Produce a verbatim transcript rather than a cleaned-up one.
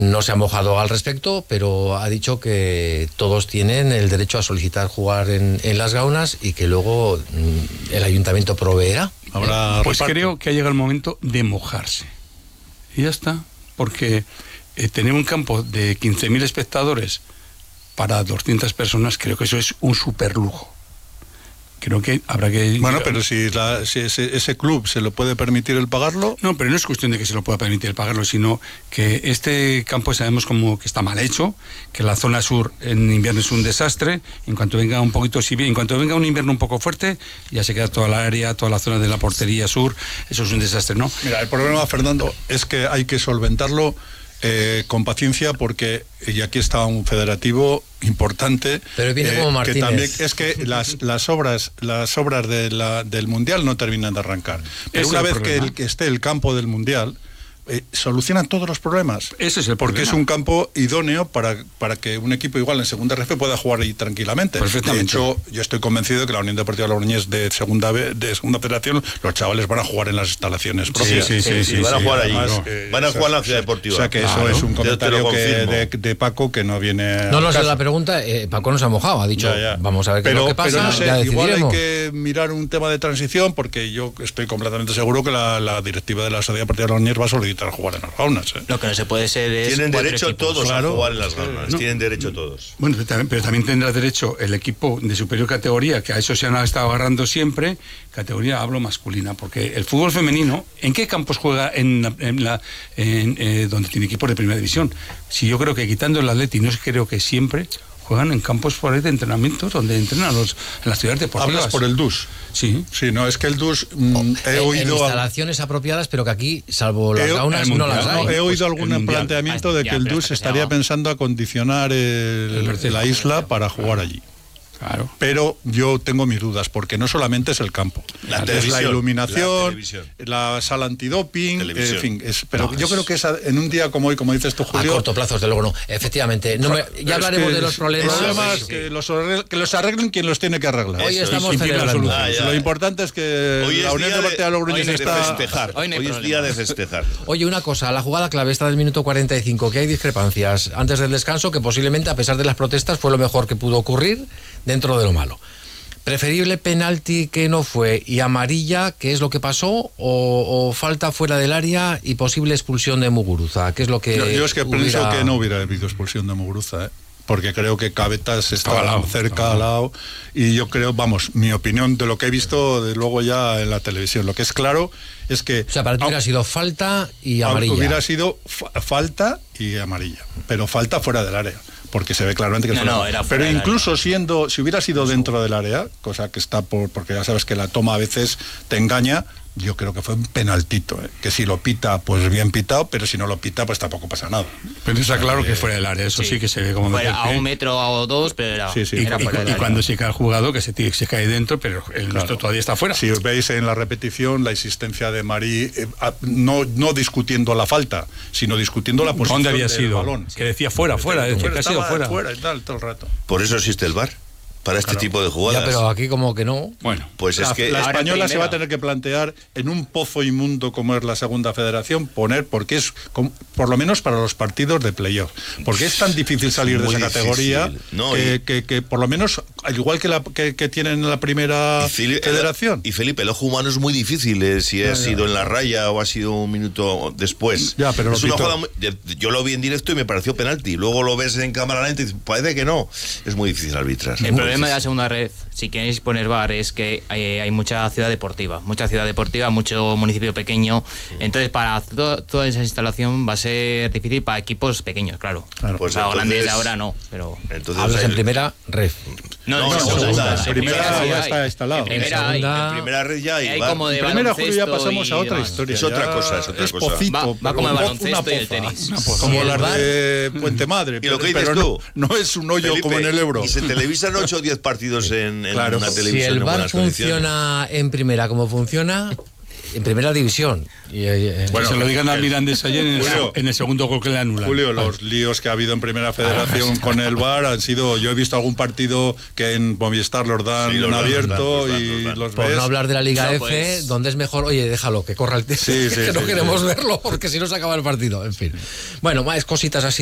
No se ha mojado al respecto, pero ha dicho que todos tienen el derecho a solicitar jugar en, en las Gaunas y que luego mmm, el ayuntamiento proveerá. Ahora, pues reparto. Creo que ha llegado el momento de mojarse. Y ya está, porque eh, tener un campo de quince mil espectadores para doscientas personas, creo que eso es un super lujo. Creo que habrá que... Bueno, pero si, la, si ese, ese club se lo puede permitir el pagarlo... No, pero no es cuestión de que se lo pueda permitir el pagarlo, sino que este campo sabemos como que está mal hecho, que la zona sur en invierno es un desastre, en cuanto venga un poquito, si bien, en cuanto venga un invierno un poco fuerte, ya se queda toda la área, toda la zona de la portería sur, eso es un desastre, ¿no? Mira, el problema, Fernando, es que hay que solventarlo Eh, con paciencia, porque y aquí está un federativo importante, pero viene eh, como Martínez. que también es que las, las obras las obras de la, del mundial no terminan de arrancar, pero Ese una es el vez que, el, que esté el campo del mundial eh, solucionan todos los problemas. Ese es el porque problema. es un campo idóneo para, para que un equipo igual en segunda R F pueda jugar ahí tranquilamente. De hecho, yo estoy convencido de que la Unión Deportiva Logroñés de segunda B, de segunda federación, los chavales van a jugar en las instalaciones propias. Sí, sí, sí, sí, sí, van a jugar allí. Además, No. eh, van a eso, jugar en la sí, ciudad deportiva. O sea que Claro. eso es un comentario que de, de Paco que no viene. No, no sé la pregunta. Eh, Paco nos ha mojado, ha dicho, ya, ya. vamos a ver pero, qué es lo que pasa. Pero no sé, ya igual hay que mirar un tema de transición, porque yo estoy completamente seguro que la, la directiva de la Sociedad Deportiva Logroñés va a solicitar jugar en las Gaunas. ¿eh? Lo que no se puede ser es... Tienen derecho equipos. todos claro. a jugar en las Gaunas, no. Tienen derecho todos. Bueno, pero también tendrá derecho el equipo de superior categoría, que a eso se han estado agarrando siempre, categoría hablo masculina, porque el fútbol femenino, ¿en qué campos juega en la, en la en, eh, donde tiene equipos de primera división? Si yo creo que quitando el Atleti, no creo que siempre juegan en campos por ahí de entrenamiento donde entrenan los, en las ciudades deportivas. ¿Hablas por el D U S? Sí. Sí, no, es que el D U S mmm, he en, oído... En instalaciones apropiadas, pero que aquí, salvo las he, Gaunas, mundial, no las hay. No, he oído pues algún planteamiento de que el D U S estaría pensando acondicionar el, el la isla para jugar allí. Claro. Pero yo tengo mis dudas, porque no solamente es el campo, la es la iluminación, la, la sala antidoping, eh, en fin, es, pero no, yo es... creo que esa, en un día como hoy, como dices tú, Julio... A corto plazo, desde luego no, efectivamente. No me, ya hablaremos es de los problemas. problemas sí, sí. Que, los arreglen, que los arreglen quien los tiene que arreglar. Hoy Eso, estamos celebrando. Ah, Lo importante es que hoy la es Unión día Deportiva de Logroñés de está... festejar. Hoy, no hoy es día de festejar. Oye, una cosa, la jugada clave está del minuto cuarenta y cinco, que hay discrepancias antes del descanso, que posiblemente, a pesar de las protestas, fue lo mejor que pudo ocurrir dentro de lo malo. ¿Preferible penalti que no fue y amarilla, qué es lo que pasó, o, o falta fuera del área y posible expulsión de Muguruza? ¿Qué es lo que Yo, yo es que hubiera... pienso que no hubiera habido expulsión de Muguruza, ¿eh? Porque creo que Cabetas está al lado, cerca al lado, y yo creo, vamos, mi opinión de lo que he visto de luego ya en la televisión, lo que es claro es que... O sea, para ti hubiera sido falta y amarilla. Hubiera sido fa falta y amarilla, pero falta fuera del área, porque se ve claramente que no, no, era pero del incluso área. siendo, si hubiera sido dentro del área, cosa que está por, porque ya sabes que la toma a veces te engaña, yo creo que fue un penaltito, ¿eh? Que si lo pita, pues bien pitado, pero si no lo pita, pues tampoco pasa nada. Pero está claro que fuera del área, eso sí, sí que se ve como... Fuera a un metro o dos, pero era, sí, sí, era y, fuera y, del y área. cuando se cae el jugador, que se, se cae dentro, pero el claro. nuestro todavía está fuera. Si os veis en la repetición, la insistencia de Marí, eh, a, no, no discutiendo la falta, sino discutiendo la posición ¿Dónde había del sido? balón. Que decía fuera, fuera, decía que ha sido fuera. fuera y tal, todo el rato. Por eso existe el V A R, para este Claro. tipo de jugadas. Ya, pero aquí como que no. Bueno, pues es la, que... la Ahora española en se va a primera. tener que plantear en un pozo inmundo como es la segunda federación, poner, porque es, com, por lo menos para los partidos de playoff, porque es tan difícil salir de esa Muy categoría difícil. No, que, y... que, que por lo menos, al igual que, la, que, que tienen en la primera y Felipe, federación. Y Felipe, el ojo humano es muy difícil, eh, si ya, ha ya. sido en la raya o ha sido un minuto después. Ya, pero es una Víctor... jugada muy, yo lo vi en directo y me pareció penalti. Luego lo ves en cámara lenta y dices, parece que no. Es muy difícil arbitrar. El problema de la segunda red, si queréis poner V A R, es que hay, hay mucha ciudad deportiva, mucha ciudad deportiva, mucho municipio pequeño. Entonces, para to, toda esa instalación va a ser difícil para equipos pequeños, claro. claro. Pues para entonces, grandes ahora no, pero... Entonces, Hablas hay... en primera red. No, No, en no, segunda. segunda, En primera primera ya hay. está instalado. En primera En hay. segunda- En primera red ya hay, Hay V A R. como de En primera, Julio, ya baloncesto pasamos a y otra demás. historia. Es otra ya cosa, es otra es cosa. pocito, Va- va pero como el una baloncesto y el poza. tenis. Una poza. Como Y el las bar- de Puente Madre. Y lo que pero dices no, tú, no es un hoyo Felipe, como en el Ebro. Y se televisan ocho o diez partidos en, en Claro. una Si televisión el en V A R buenas condiciones. funciona en primera como funciona, en primera división. Y, eh, bueno, se lo digan al Mirandés ayer en el, Julio, en el segundo gol que le anulan. Julio, los líos que ha habido en Primera Federación con el V A R han sido... Yo he visto algún partido que en Movistar los dan Sí, los en dan, abierto los dan, los dan, y los dan. los por ves. no hablar de la Liga No, F, pues- donde es mejor, oye, déjalo, que corra el tiempo, Sí, sí, que no sí, queremos sí. verlo, porque si no se acaba el partido, en fin. Bueno, más cositas así.